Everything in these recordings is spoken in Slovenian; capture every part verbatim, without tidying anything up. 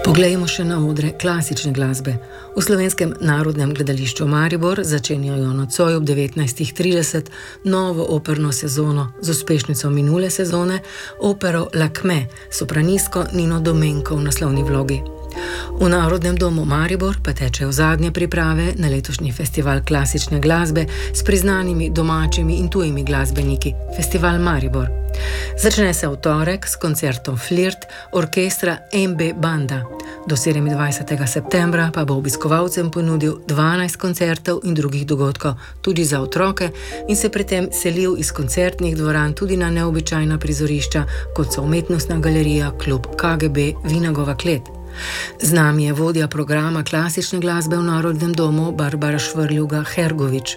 Poglejmo še na odre klasične glasbe. V Slovenskem narodnem gledališču Maribor začenjajo nocoj ob devetnajstih trideset novo operno sezono z uspešnico minule sezone, opero Lakme, sopranistko Nino Domenko v naslovni vlogi. V Narodnem domu Maribor pa tečejo zadnje priprave na letošnji festival klasične glasbe s priznanimi domačimi in tujimi glasbeniki, Festival Maribor. Začne se v torek s koncertom Flirt orkestra M B Banda. Do sedemindvajsetega septembra pa bo obiskovalcem ponudil dvanajst koncertov in drugih dogodkov, tudi za otroke, in se pri tem selil iz koncertnih dvoran tudi na neobičajna prizorišča, kot so Umetnostna galerija, klub K G B, Vinagova klet. Z nami je vodja programa klasične glasbe v Narodnem domu Barbara Švrljuga-Hergovič.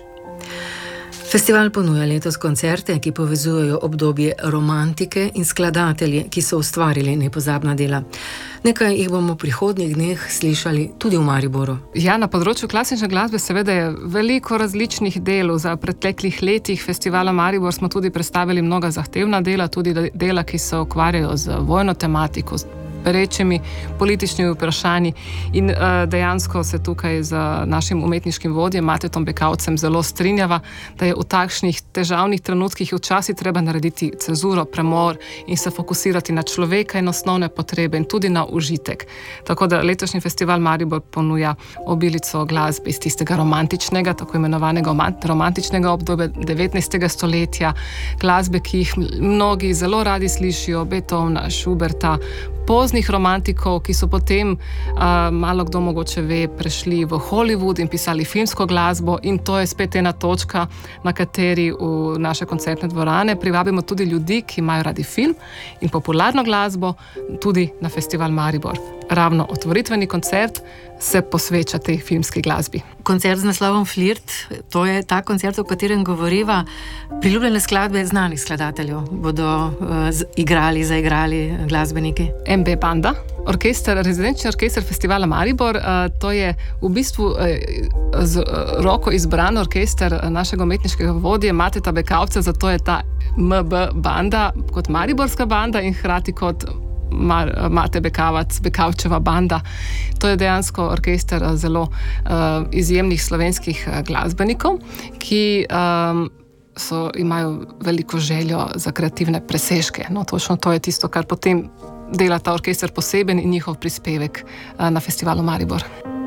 Festival ponuja letos koncerte, ki povezujejo obdobje romantike in skladatelje, ki so ustvarili nepozabna dela. Nekaj jih bomo v prihodnjih dneh slišali tudi v Mariboru. Ja, na področju klasične glasbe seveda je veliko različnih del. Za preteklih letih festivala Maribor smo tudi predstavili mnoga zahtevna dela, tudi dela, ki se ukvarjajo z vojno tematiko, perečimi političnimi vprašanji, in uh, dejansko se tukaj z našim umetniškim vodjem Matetom Bekavcem zelo strinjava, da je v takšnih težavnih trenutkih včasih treba narediti cenzuro, premor in se fokusirati na človeka in osnovne potrebe in tudi na užitek. Tako da letošnji festival Maribor ponuja obilico glasbe iz tistega romantičnega, tako imenovanega romantičnega obdobja devetnajstega stoletja, glasbe, ki jih mnogi zelo radi slišijo, Beethovna, Schuberta, poznih romantikov, ki so potem, uh, malo kdo mogoče ve, prešli v Hollywood in pisali filmsko glasbo, in to je spet ena točka, na kateri v naše koncertne dvorane privabimo tudi ljudi, ki imajo radi film in popularno glasbo, tudi na festival Maribor. Ravno otvoritveni koncert se posveča tej filmski glasbi. Koncert z naslovom Flirt, to je ta koncert, o katerem govoriva. Priljubljene skladbe znanih skladateljev bodo uh, z, igrali, zaigrali glasbeniki. M B Banda, orkester, rezidenčni orkester festivala Maribor, uh, to je v bistvu uh, z uh, roko izbran orkester našega umetniškega vodje Mateta Bekavca, zato je ta M B Banda kot mariborska banda in hkrati kot Mar, Mate Bekavac, Bekavčeva banda. To je dejansko orkester zelo uh, izjemnih slovenskih glasbenikov, ki um, so, imajo veliko željo za kreativne presežke. No, točno to je tisto, kar potem dela ta orkester poseben in njihov prispevek uh, na festivalu Maribor.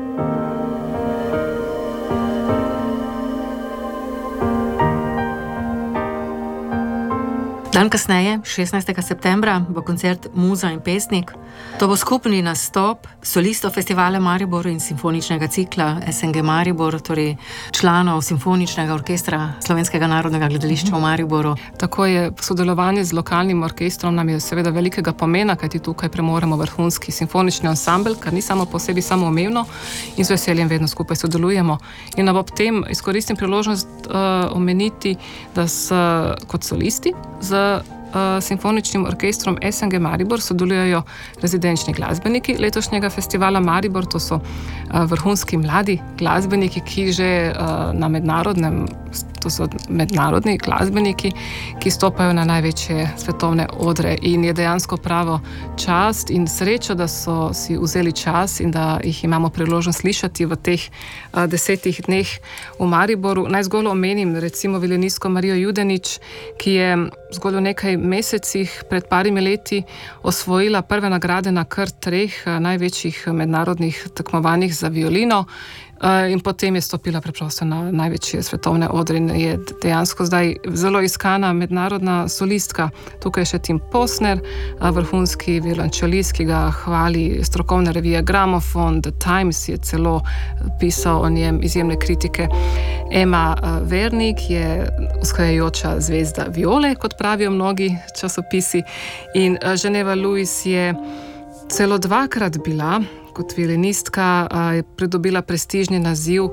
Dan kasneje, šestnajstega septembra, bo koncert Muza in pesnik. To bo skupni nastop solistov festivala Maribor in simfoničnega cikla S N G Maribor, torej članov simfoničnega orkestra Slovenskega narodnega gledališča v Mariboru. Tako je, sodelovanje z lokalnim orkestrom nam je seveda velikega pomena, kajti tukaj premoremo vrhunski simfonični ansambel, kar ni samo po sebi samoumevno, in z veseljem vedno skupaj sodelujemo. In ob tem izkoristim priložnost uh, omeniti, da so kot solisti z Uh, simfoničnim orkestrom S N G Maribor sodelujejo rezidenčni glasbeniki letošnjega festivala Maribor. To so uh, vrhunski mladi glasbeniki, ki že uh, na mednarodnem, to so mednarodni glasbeniki, ki stopajo na največje svetovne odre, in je dejansko pravo čast in sreča, da so si vzeli čas in da jih imamo priložnost slišati v teh uh, desetih dneh v Mariboru. Naj zgolj omenim recimo violinistko Marijo Judenič, ki je zgolj v nekaj mesecih pred parimi leti osvojila prve nagrade na kar treh največjih mednarodnih tekmovanjih za violino, in potem je stopila preprosto na največje svetovne odre in je dejansko zdaj zelo iskana mednarodna solistka. Tukaj je še Tim Posner, vrhunski violončelist, ki ga hvali strokovna revija Gramofon, The Times je celo pisal o njem izjemne kritike. Emma Vernik je vzhajajoča zvezda viole, kot pravijo mnogi časopisi, in Ženeva Lewis je celo dvakrat bila kot violinistka, je pridobila prestižni naziv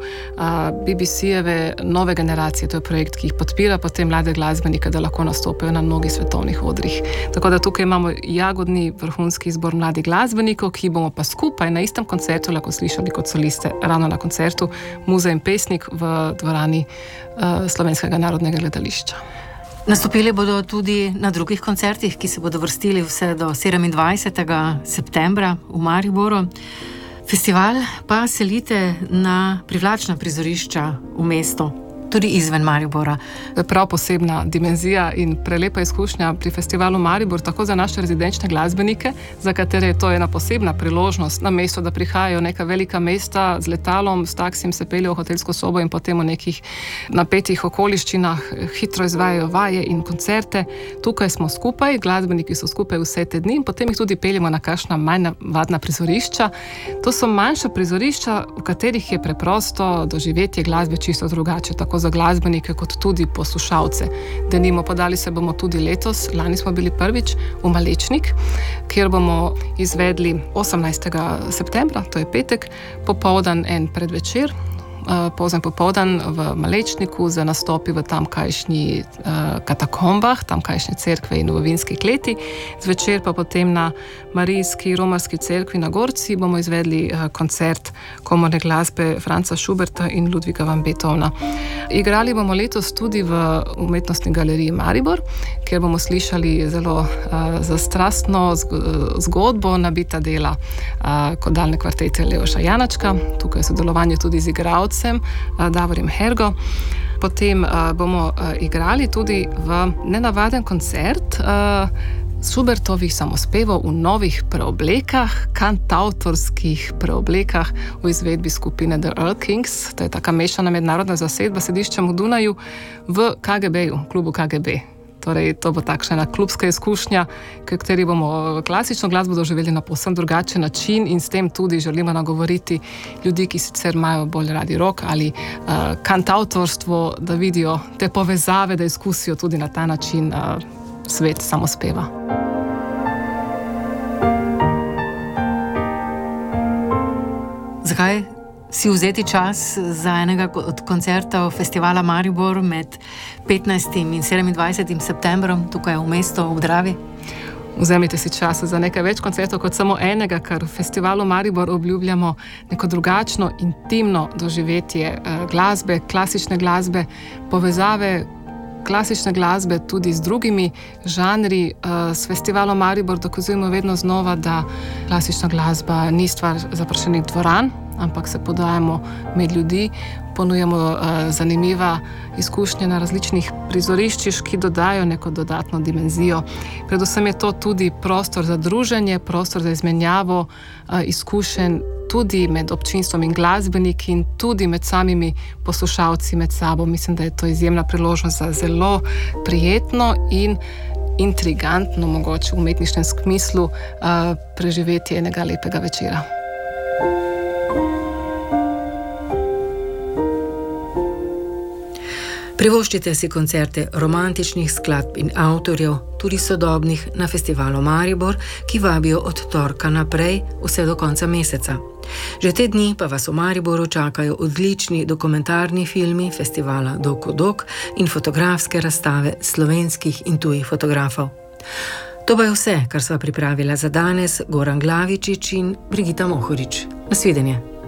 B B C-jeve Nove generacije. To je projekt, ki jih podpira potem mlade glasbenike, da lahko nastopajo na mnogih svetovnih odrih. Tako da tukaj imamo jagodni vrhunski izbor mladih glasbenikov, ki bomo pa skupaj na istem koncertu lahko slišali kot soliste ravno na koncertu Muza in pesnik v dvorani Slovenskega narodnega gledališča. Nastopili bodo tudi na drugih koncertih, ki se bodo vrstili vse do sedemindvajsetega septembra v Mariboru. Festival pa selite na privlačna prizorišča v mesto, tudi izven Maribora. Prav posebna dimenzija in prelepa izkušnja pri festivalu Maribor, tako za naše rezidenčne glasbenike, za katere je to ena posebna priložnost na mesto, da prihajajo neka velika mesta z letalom, s taksijem se peljejo v hotelsko sobo in potem v nekih napetih okoliščinah hitro izvajajo vaje in koncerte. Tukaj smo skupaj, glasbeniki so skupaj vse te dni in potem jih tudi peljemo na kakšna manj navadna prizorišča. To so manjša prizorišča, v katerih je preprosto doživetje glasbe čisto drugače, tako za glasbenike kot tudi poslušalce. Denimo, podali se bomo tudi letos, lani smo bili prvič v Malečnik, kjer bomo izvedli osemnajstega septembra, to je petek, popoldan en predvečer, pozem popoldan v Malečniku za nastopi v tamkajšnji katakombah, tamkajšnje cerkve in v Vinski kleti. Zvečer pa potem na Marijski romarski cerkvi na Gorci bomo izvedli koncert komorne glasbe Franca Schuberta in Ludviga van Beethovna. Igrali bomo letos tudi v Umetnostni galeriji Maribor, kjer bomo slišali zelo zastrastno zgodbo, nabita dela kodalne kvartete Leoša Janačka. Tukaj je sodelovanje tudi z igralcem Davorjem Hergo. Potem uh, bomo uh, igrali tudi v nenavaden koncert uh, Schubertovih samospevov v novih preoblekah, kantautorskih preoblekah v izvedbi skupine The Earl Kings. To je taka mešana mednarodna zasedba s sediščem v Dunaju v K G B-ju, klubu K G B. Torej, to bo takšna klubska izkušnja, v kateri bomo klasično glasbo doživeli na povsem drugačen način in s tem tudi želimo nagovoriti ljudi, ki sicer imajo bolj radi rock ali uh, kantautorstvo, da vidijo te povezave, da izkusijo tudi na ta način uh, svet samospeva. Zakaj si vzeti čas za enega od koncertov festivala Maribor med petnajstim in sedemindvajsetim septembrom tukaj v mestu v Dravi? Vzemite si čas za nekaj več koncertov kot samo enega, ker v festivalu Maribor obljubljamo neko drugačno, intimno doživetje glasbe, klasične glasbe, povezave klasične glasbe tudi z drugimi žanri. S festivalom Maribor dokazujemo vedno znova, da klasična glasba ni stvar zaprašenih dvoran, ampak se podajamo med ljudi, ponujamo uh, zanimiva izkušnja na različnih prizoriščih, ki dodajo neko dodatno dimenzijo. Predvsem je to tudi prostor za druženje, prostor za izmenjavo uh, izkušenj tudi med občinstvom in glasbeniki in tudi med samimi poslušalci med sabo. Mislim, da je to izjemna priložnost za zelo prijetno in intrigantno, mogoče v umetniškem smislu, uh, preživetje enega lepega večera. Privoščite si koncerte romantičnih skladb in avtorjev, tudi sodobnih, na festivalu Maribor, ki vabijo od torka naprej vse do konca meseca. Že te dni pa vas v Mariboru čakajo odlični dokumentarni filmi festivala Dok-Dok in fotografske razstave slovenskih in tujih fotografov. To pa je vse, kar sva pripravila za danes, Goran Glavičič in Brigita Mohorič. Nasvidenje.